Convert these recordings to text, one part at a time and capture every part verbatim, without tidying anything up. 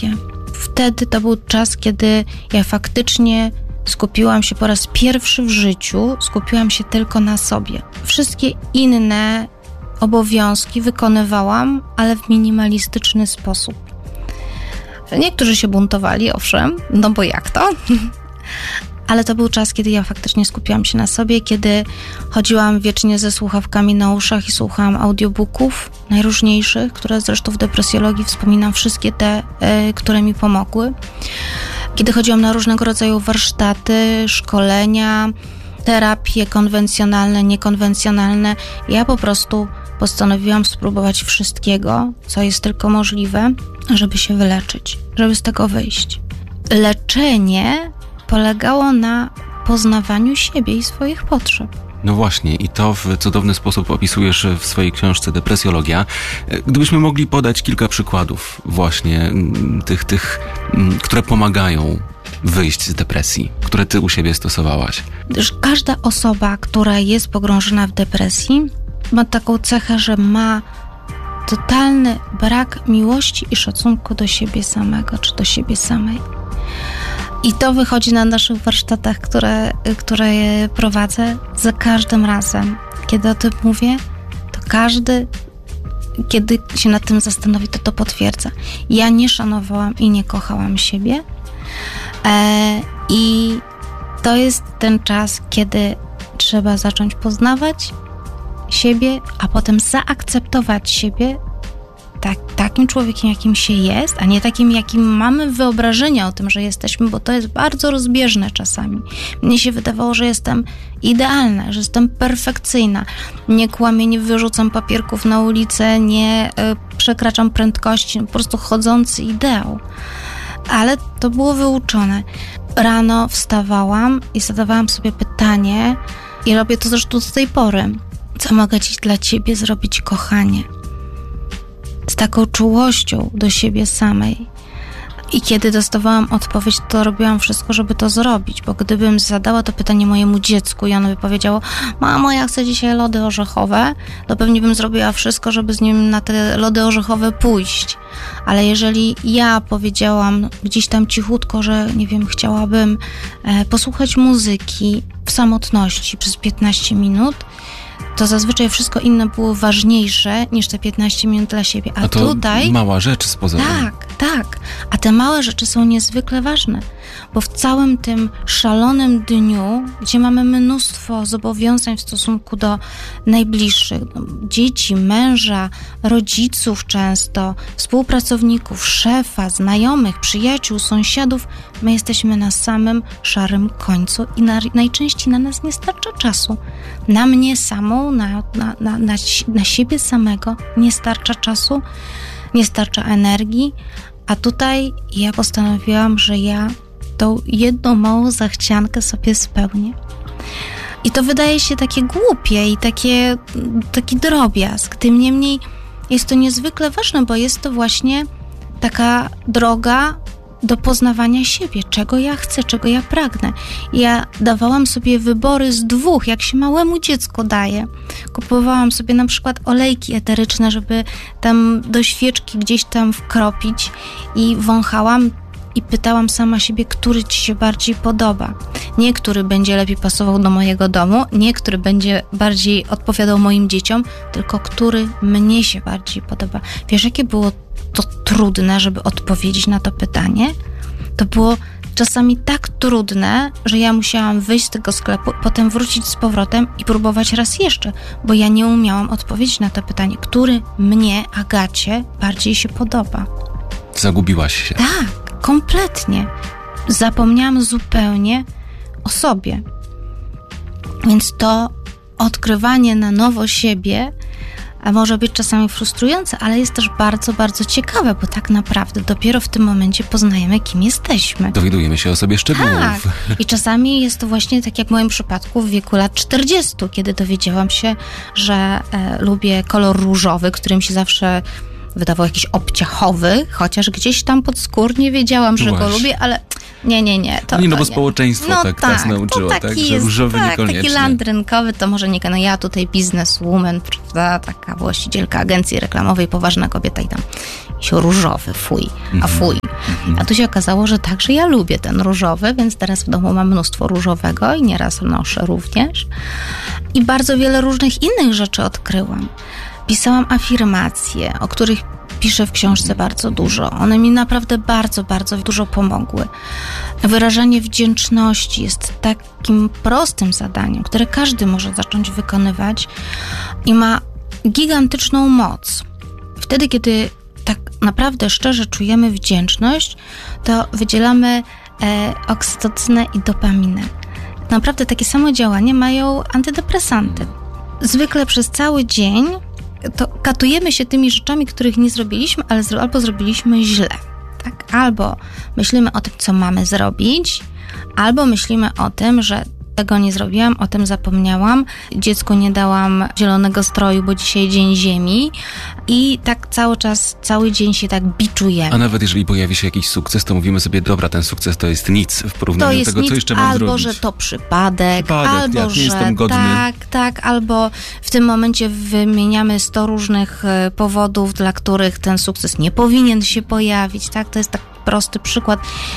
terapię. Wtedy to był czas, kiedy ja faktycznie skupiłam się po raz pierwszy w życiu, skupiłam się tylko na sobie. Wszystkie inne obowiązki wykonywałam, ale w minimalistyczny sposób. Niektórzy się buntowali, owszem, no bo jak to? Ale to był czas, kiedy ja faktycznie skupiłam się na sobie, kiedy chodziłam wiecznie ze słuchawkami na uszach i słuchałam audiobooków najróżniejszych, które zresztą w depresjologii wspominam wszystkie te, y, które mi pomogły. Kiedy chodziłam na różnego rodzaju warsztaty, szkolenia, terapie konwencjonalne, niekonwencjonalne, ja po prostu postanowiłam spróbować wszystkiego, co jest tylko możliwe, żeby się wyleczyć, żeby z tego wyjść. Leczenie polegało na poznawaniu siebie i swoich potrzeb. No właśnie, i to w cudowny sposób opisujesz w swojej książce Depresjologia. Gdybyśmy mogli podać kilka przykładów właśnie tych, tych, które pomagają wyjść z depresji, które ty u siebie stosowałaś. Każda osoba, która jest pogrążona w depresji, ma taką cechę, że ma totalny brak miłości i szacunku do siebie samego, czy do siebie samej. I to wychodzi na naszych warsztatach, które, które prowadzę za każdym razem. Kiedy o tym mówię, to każdy, kiedy się nad tym zastanowi, to to potwierdza. Ja nie szanowałam i nie kochałam siebie. E, I to jest ten czas, kiedy trzeba zacząć poznawać siebie, a potem zaakceptować siebie tak, takim człowiekiem, jakim się jest, a nie takim, jakim mamy wyobrażenia o tym, że jesteśmy, bo to jest bardzo rozbieżne czasami. Mnie się wydawało, że jestem idealna, że jestem perfekcyjna. Nie kłamię, nie wyrzucam papierków na ulicę, nie y, przekraczam prędkości, po prostu chodzący ideał. Ale to było wyuczone. Rano wstawałam i zadawałam sobie pytanie, i robię to zresztą do tej pory. Co mogę dziś dla ciebie zrobić, kochanie? Z taką czułością do siebie samej. I kiedy dostawałam odpowiedź, to robiłam wszystko, żeby to zrobić, bo gdybym zadała to pytanie mojemu dziecku i ono by powiedziało: mamo, ja chcę dzisiaj lody orzechowe, to pewnie bym zrobiła wszystko, żeby z nim na te lody orzechowe pójść. Ale jeżeli ja powiedziałam gdzieś tam cichutko, że nie wiem, chciałabym e, posłuchać muzyki w samotności przez piętnaście minut, to zazwyczaj wszystko inne było ważniejsze niż te piętnaście minut dla siebie. A, A to tutaj mała rzecz z pozoru. Tak, tak. A te małe rzeczy są niezwykle ważne, bo w całym tym szalonym dniu, gdzie mamy mnóstwo zobowiązań w stosunku do najbliższych, no, dzieci, męża, rodziców często, współpracowników, szefa, znajomych, przyjaciół, sąsiadów, my jesteśmy na samym szarym końcu i na, najczęściej na nas nie starcza czasu. Na mnie samą, na, na, na, na, na siebie samego nie starcza czasu, nie starcza energii, a tutaj ja postanowiłam, że ja tą jedną małą zachciankę sobie spełnię. I to wydaje się takie głupie i takie, taki drobiazg. Tym niemniej jest to niezwykle ważne, bo jest to właśnie taka droga do poznawania siebie, czego ja chcę, czego ja pragnę. Ja dawałam sobie wybory z dwóch, jak się małemu dziecku daje. Kupowałam sobie na przykład olejki eteryczne, żeby tam do świeczki gdzieś tam wkropić i wąchałam i pytałam sama siebie, który ci się bardziej podoba. Nie który będzie lepiej pasował do mojego domu, nie który będzie bardziej odpowiadał moim dzieciom, tylko który mnie się bardziej podoba. Wiesz, jakie było to trudne, żeby odpowiedzieć na to pytanie? To było czasami tak trudne, że ja musiałam wyjść z tego sklepu, potem wrócić z powrotem i próbować raz jeszcze, bo ja nie umiałam odpowiedzieć na to pytanie, który mnie, Agacie, bardziej się podoba. Zagubiłaś się. Tak, kompletnie. Zapomniałam zupełnie o sobie. Więc to odkrywanie na nowo siebie a może być czasami frustrujące, ale jest też bardzo, bardzo ciekawe, bo tak naprawdę dopiero w tym momencie poznajemy, kim jesteśmy. Dowiadujemy się o sobie szczegółów. Tak. I czasami jest to właśnie tak jak w moim przypadku w wieku lat czterdziestu, kiedy dowiedziałam się, że e, lubię kolor różowy, którym się zawsze wydawał jakiś obciachowy, chociaż gdzieś tam podskórnie wiedziałam, że Właśnie. go lubię, ale Nie, nie, nie. To, nie, no to bo nie. społeczeństwo no tak, tak nas nauczyło, to taki tak, jest, że różowy tak, niekoniecznie. taki land rynkowy to może nie, no ja tutaj bizneswoman, prawda, taka właścicielka agencji reklamowej, poważna kobieta i tam się różowy, fuj, a fuj. Mm-hmm. A tu się okazało, że tak, że ja lubię ten różowy, więc teraz w domu mam mnóstwo różowego i nieraz noszę również. I bardzo wiele różnych innych rzeczy odkryłam. Pisałam afirmacje, o których piszę w książce bardzo dużo. One mi naprawdę bardzo, bardzo dużo pomogły. Wyrażanie wdzięczności jest takim prostym zadaniem, które każdy może zacząć wykonywać i ma gigantyczną moc. Wtedy, kiedy tak naprawdę szczerze czujemy wdzięczność, to wydzielamy e, oksytocynę i dopaminę. Naprawdę takie samo działanie mają antydepresanty. Zwykle przez cały dzień to katujemy się tymi rzeczami, których nie zrobiliśmy, ale zro- albo zrobiliśmy źle. Tak? Albo myślimy o tym, co mamy zrobić, albo myślimy o tym, że tego nie zrobiłam, o tym zapomniałam, dziecku nie dałam zielonego stroju, bo dzisiaj dzień ziemi i tak cały czas, cały dzień się tak biczujemy. A nawet jeżeli pojawi się jakiś sukces, to mówimy sobie, dobra, ten sukces to jest nic w porównaniu to jest do tego, nic, co jeszcze mam albo, zrobić. że to przypadek, przypadek albo, jak, że nie jestem godny. tak, tak, albo w tym momencie wymieniamy sto różnych powodów, dla których ten sukces nie powinien się pojawić, tak, to jest tak prosty przykład.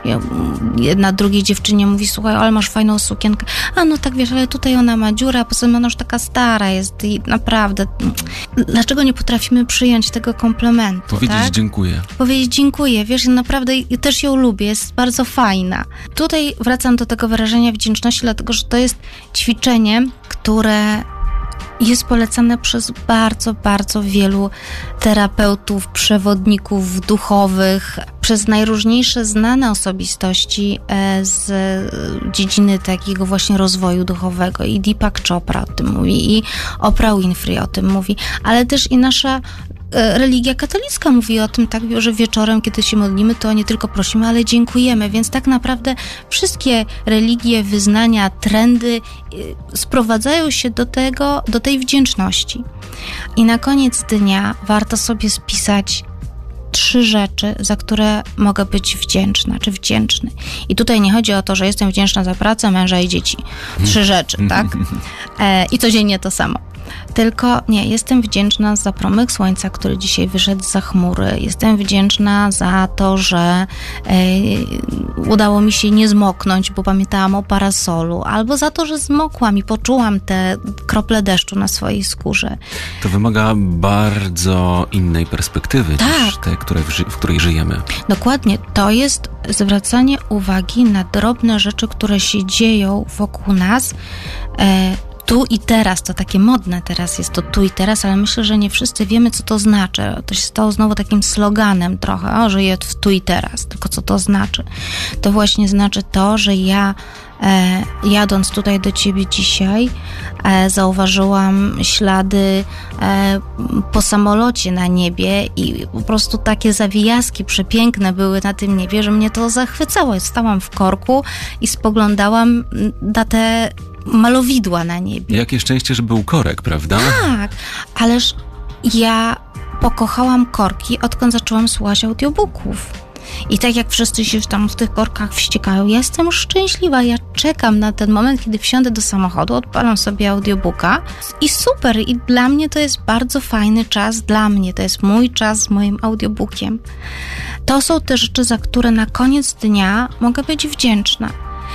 Jedna drugiej dziewczynie mówi, słuchaj, ale masz fajną sukienkę. A no tak, wiesz, ale tutaj ona ma dziurę, a poza tym ona już taka stara jest i naprawdę, dlaczego nie potrafimy przyjąć tego komplementu? Powiedzieć tak? dziękuję. Powiedzieć dziękuję, wiesz, naprawdę też ją lubię, jest bardzo fajna. Tutaj wracam do tego wyrażenia wdzięczności, dlatego, że to jest ćwiczenie, które jest polecane przez bardzo, bardzo wielu terapeutów, przewodników duchowych, przez najróżniejsze znane osobistości z dziedziny takiego właśnie rozwoju duchowego. I Deepak Chopra o tym mówi, i Oprah Winfrey o tym mówi, ale też i nasza religia katolicka mówi o tym, tak, że wieczorem, kiedy się modlimy, to nie tylko prosimy, ale dziękujemy, więc tak naprawdę wszystkie religie, wyznania, trendy sprowadzają się do tego, do tej wdzięczności. I na koniec dnia warto sobie spisać trzy rzeczy, za które mogę być wdzięczna, czy wdzięczny. I tutaj nie chodzi o to, że jestem wdzięczna za pracę, męża i dzieci. Trzy rzeczy, tak? E, I codziennie to samo. Tylko nie, jestem wdzięczna za promyk słońca, który dzisiaj wyszedł zza chmury. Jestem wdzięczna za to, że e, udało mi się nie zmoknąć, bo pamiętałam o parasolu. Albo za to, że zmokłam i poczułam te krople deszczu na swojej skórze. To wymaga bardzo innej perspektywy tak. niż te, które w, ży- w której żyjemy. Dokładnie. To jest zwracanie uwagi na drobne rzeczy, które się dzieją wokół nas, e, tu i teraz, to takie modne teraz jest to tu i teraz, ale myślę, że nie wszyscy wiemy, co to znaczy. To się stało znowu takim sloganem trochę, o, żyję w tu i teraz, tylko co to znaczy? To właśnie znaczy to, że ja e, jadąc tutaj do ciebie dzisiaj e, zauważyłam ślady e, po samolocie na niebie i po prostu takie zawijaski przepiękne były na tym niebie, że mnie to zachwycało. Stałam w korku i spoglądałam na te malowidła na niebie. Jakie szczęście, że był korek, prawda? Tak, ależ ja pokochałam korki, odkąd zaczęłam słuchać audiobooków. I tak jak wszyscy się tam w tych korkach wściekają, ja jestem szczęśliwa, ja czekam na ten moment, kiedy wsiądę do samochodu, odpalam sobie audiobooka i super, i dla mnie to jest bardzo fajny czas, dla mnie to jest mój czas z moim audiobookiem. To są te rzeczy, za które na koniec dnia mogę być wdzięczna.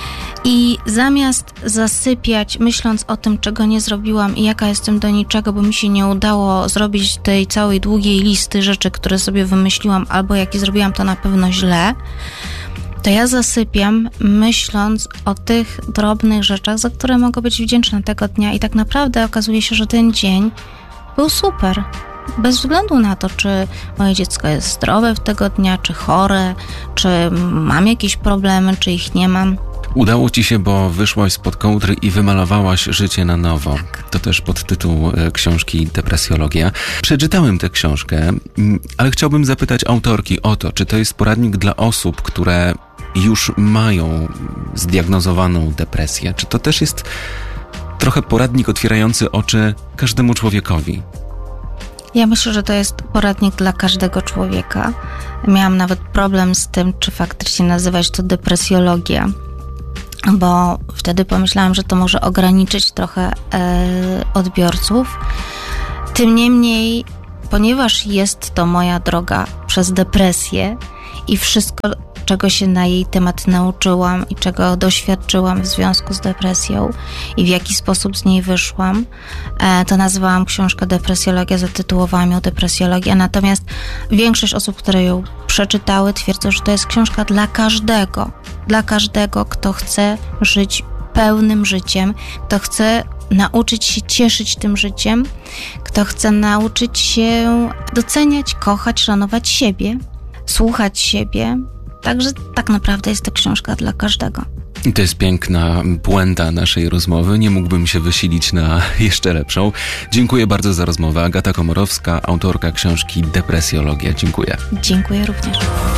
I zamiast zasypiać, myśląc o tym, czego nie zrobiłam i jaka jestem do niczego, bo mi się nie udało zrobić tej całej długiej listy rzeczy, które sobie wymyśliłam, albo jak je zrobiłam, to na pewno źle, to ja zasypiam, myśląc o tych drobnych rzeczach, za które mogę być wdzięczna tego dnia. I tak naprawdę okazuje się, że ten dzień był super. Bez względu na to, czy moje dziecko jest zdrowe w tego dnia, czy chore, czy mam jakieś problemy, czy ich nie mam. Udało ci się, bo wyszłaś spod kołdry i wymalowałaś życie na nowo. Tak. To też podtytuł książki Depresjologia. Przeczytałem tę książkę, ale chciałbym zapytać autorki o to, czy to jest poradnik dla osób, które już mają zdiagnozowaną depresję. Czy to też jest trochę poradnik otwierający oczy każdemu człowiekowi? Ja myślę, że to jest poradnik dla każdego człowieka. Miałam nawet problem z tym, czy faktycznie nazywać to depresjologia, bo wtedy pomyślałam, że to może ograniczyć trochę e, odbiorców. Tym niemniej, ponieważ jest to moja droga przez depresję i wszystko, czego się na jej temat nauczyłam i czego doświadczyłam w związku z depresją i w jaki sposób z niej wyszłam, to nazwałam książkę Depresjologia, zatytułowałam ją Depresjologia. Natomiast większość osób, które ją przeczytały, twierdzą, że to jest książka dla każdego. Dla każdego, kto chce żyć pełnym życiem, kto chce nauczyć się cieszyć tym życiem, kto chce nauczyć się doceniać, kochać, szanować siebie, słuchać siebie. Także tak naprawdę jest to książka dla każdego. I to jest piękna puenta naszej rozmowy. Nie mógłbym się wysilić na jeszcze lepszą. Dziękuję bardzo za rozmowę. Agata Komorowska, autorka książki Depresjologia. Dziękuję. Dziękuję również.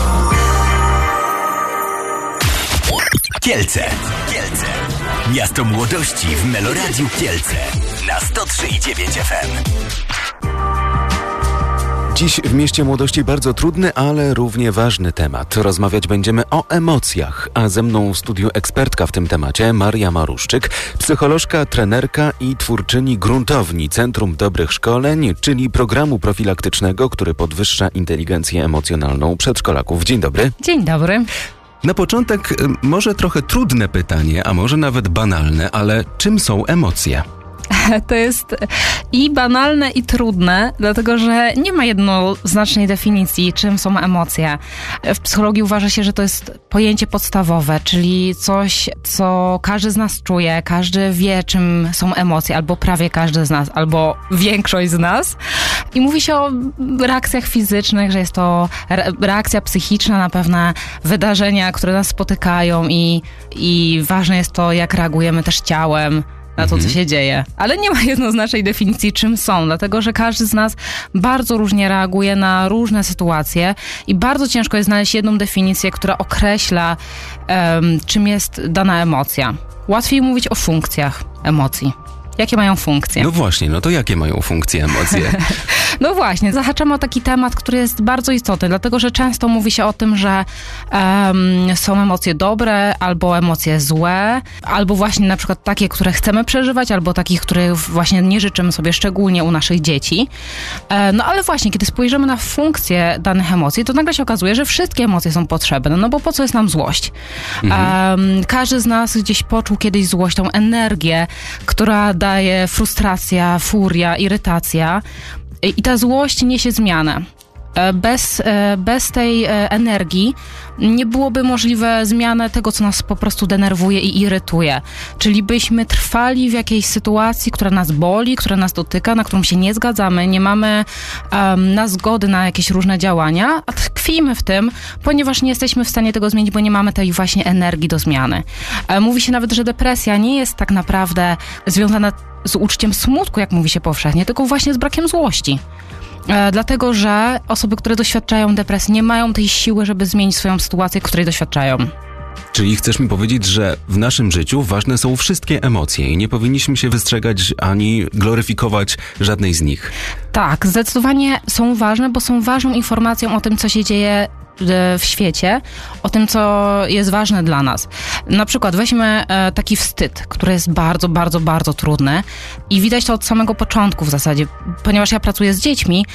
Kielce. Kielce. Miasto młodości w Meloradiu Kielce. Na sto trzy i dziewięć F M. Dziś w Mieście Młodości bardzo trudny, ale równie ważny temat. Rozmawiać będziemy o emocjach, a ze mną w studiu ekspertka w tym temacie Maria Maruszczyk, psycholożka, trenerka i twórczyni Gruntowni, Centrum Dobrych Szkoleń, czyli programu profilaktycznego, który podwyższa inteligencję emocjonalną przedszkolaków. Dzień dobry. Dzień dobry. Na początek może trochę trudne pytanie, a może nawet banalne, ale czym są emocje? To jest i banalne, i trudne, dlatego że nie ma jednoznacznej definicji, czym są emocje. W psychologii uważa się, że to jest pojęcie podstawowe, czyli coś, co każdy z nas czuje, każdy wie, czym są emocje, albo prawie każdy z nas, albo większość z nas. I mówi się o reakcjach fizycznych, że jest to reakcja psychiczna na pewne wydarzenia, które nas spotykają i, i ważne jest to, jak reagujemy też ciałem na to, co się dzieje. Ale nie ma jednoznacznej definicji, czym są, dlatego że każdy z nas bardzo różnie reaguje na różne sytuacje i bardzo ciężko jest znaleźć jedną definicję, która określa, um, czym jest dana emocja. Łatwiej mówić o funkcjach emocji. Jakie mają funkcje? No właśnie, no to jakie mają funkcje emocje? No właśnie, zahaczamy o taki temat, który jest bardzo istotny, dlatego że często mówi się o tym, że um, są emocje dobre, albo emocje złe, albo właśnie na przykład takie, które chcemy przeżywać, albo takich, których właśnie nie życzymy sobie, szczególnie u naszych dzieci. E, no ale właśnie, kiedy spojrzymy na funkcje danych emocji, to nagle się okazuje, że wszystkie emocje są potrzebne, no bo po co jest nam złość? Mhm. Um, każdy z nas gdzieś poczuł kiedyś złość, tą energię, która daje frustracja, furia, irytacja. I ta złość niesie zmianę. Bez, bez tej energii nie byłoby możliwe zmiana tego, co nas po prostu denerwuje i irytuje. Czyli byśmy trwali w jakiejś sytuacji, która nas boli, która nas dotyka, na którą się nie zgadzamy, nie mamy um, na zgody na jakieś różne działania, a tkwimy w tym, ponieważ nie jesteśmy w stanie tego zmienić, bo nie mamy tej właśnie energii do zmiany. Mówi się nawet, że depresja nie jest tak naprawdę związana z uczuciem smutku, jak mówi się powszechnie, tylko właśnie z brakiem złości. E, dlatego, że osoby, które doświadczają depresji, nie mają tej siły, żeby zmienić swoją sytuację, której doświadczają. Czyli chcesz mi powiedzieć, że w naszym życiu ważne są wszystkie emocje i nie powinniśmy się wystrzegać ani gloryfikować żadnej z nich. Tak, zdecydowanie są ważne, bo są ważną informacją o tym, co się dzieje w świecie, o tym, co jest ważne dla nas. Na przykład weźmy taki wstyd, który jest bardzo, bardzo, bardzo trudny i widać to od samego początku w zasadzie. Ponieważ ja pracuję z dziećmi,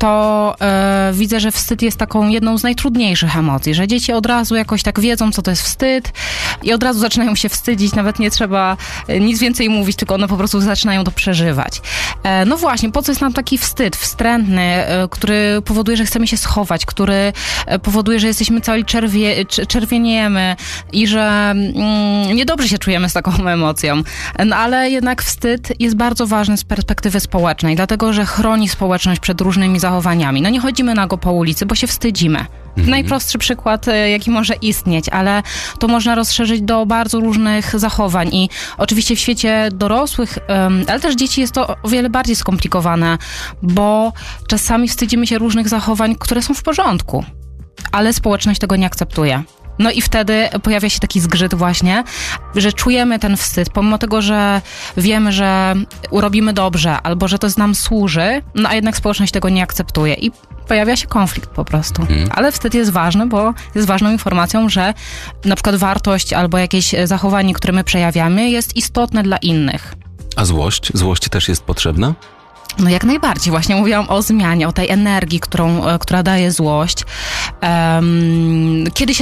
to e, widzę, że wstyd jest taką jedną z najtrudniejszych emocji, że dzieci od razu jakoś tak wiedzą, co to jest wstyd i od razu zaczynają się wstydzić, nawet nie trzeba nic więcej mówić, tylko one po prostu zaczynają to przeżywać. E, no właśnie, po co jest nam taki wstyd wstrętny, e, który powoduje, że chcemy się schować, który powoduje, że jesteśmy cali czerwie, czerwieniemy i że mm, niedobrze się czujemy z taką emocją. No, ale jednak wstyd jest bardzo ważny z perspektywy społecznej, dlatego, że chroni społeczność przed różnymi zachowaniami. No nie chodzimy nago po ulicy, bo się wstydzimy. Mhm. Najprostszy przykład, jaki może istnieć, ale to można rozszerzyć do bardzo różnych zachowań i oczywiście w świecie dorosłych, ale też dzieci jest to o wiele bardziej skomplikowane, bo czasami wstydzimy się różnych zachowań, które są w porządku, ale społeczność tego nie akceptuje. No i wtedy pojawia się taki zgrzyt właśnie, że czujemy ten wstyd, pomimo tego, że wiemy, że urobimy dobrze, albo że to nam służy, no a jednak społeczność tego nie akceptuje i pojawia się konflikt po prostu. Hmm. Ale wstyd jest ważny, bo jest ważną informacją, że na przykład wartość albo jakieś zachowanie, które my przejawiamy, jest istotne dla innych. A złość? Złość też jest potrzebna? No jak najbardziej. Właśnie mówiłam o zmianie, o tej energii, którą, która daje złość. Um, kiedy się